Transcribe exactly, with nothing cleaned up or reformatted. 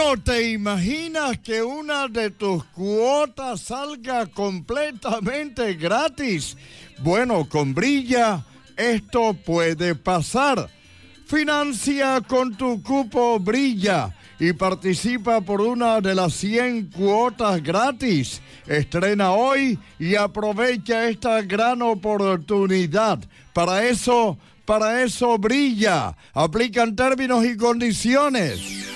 ¿Cómo te imaginas que una de tus cuotas salga completamente gratis? Bueno, con Brilla esto puede pasar. Financia con tu cupo Brilla y participa por una de las cien cuotas gratis. Estrena hoy y aprovecha esta gran oportunidad. Para eso, para eso Brilla. Aplican términos y condiciones.